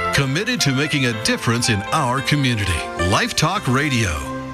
Committed to making a difference in our community. Life Talk Radio.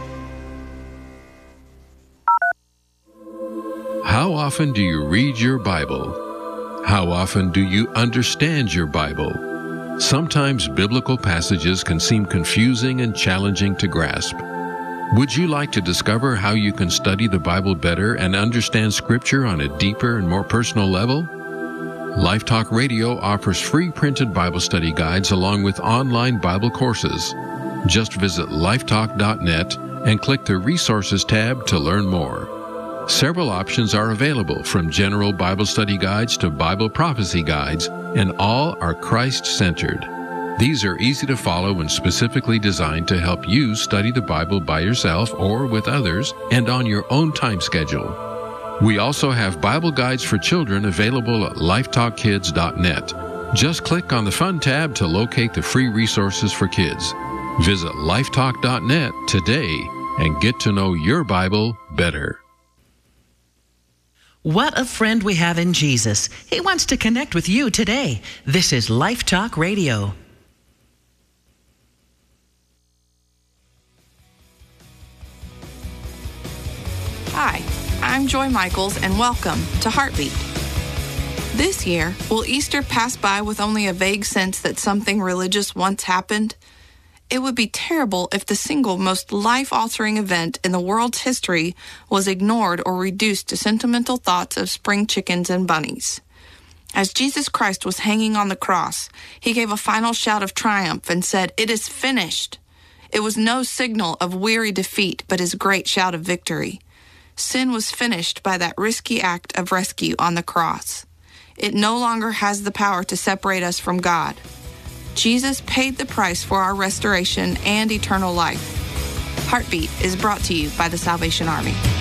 How often do you read your Bible? How often do you understand your Bible? Sometimes biblical passages can seem confusing and challenging to grasp. Would you like to discover how you can study the Bible better and understand Scripture on a deeper and more personal level? Life Talk Radio offers free printed Bible study guides along with online Bible courses. Just visit lifetalk.net and click the Resources tab to learn more. Several options are available, from general Bible study guides to Bible prophecy guides, and all are Christ-centered. These are easy to follow and specifically designed to help you study the Bible by yourself or with others and on your own time schedule. We also have Bible guides for children available at lifetalkkids.net. Just click on the Fun tab to locate the free resources for kids. Visit lifetalk.net today and get to know your Bible better. What a friend we have in Jesus. He wants to connect with you today. This is Life Talk Radio. Hi, I'm Joy Michaels, and welcome to Heartbeat. This year, will Easter pass by with only a vague sense that something religious once happened? It would be terrible if the single most life-altering event in the world's history was ignored or reduced to sentimental thoughts of spring chickens and bunnies. As Jesus Christ was hanging on the cross, he gave a final shout of triumph and said, "It is finished." It was no signal of weary defeat, but his great shout of victory. Sin was finished by that risky act of rescue on the cross. It no longer has the power to separate us from God. Jesus paid the price for our restoration and eternal life. Heartbeat is brought to you by the Salvation Army.